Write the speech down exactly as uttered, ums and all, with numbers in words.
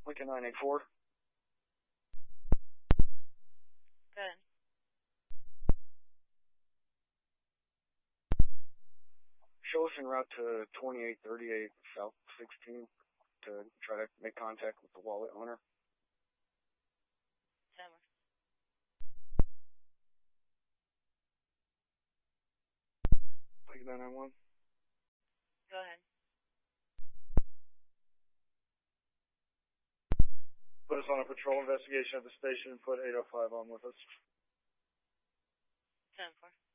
Lincoln nine eight four. Good. Show us en route to twenty-eight thirty-eight South sixteen to try to make contact with the wallet owner. Seven. Lincoln nine nine one. Go ahead. Put us on a patrol investigation of the station and put eight oh five on with us. Ten four.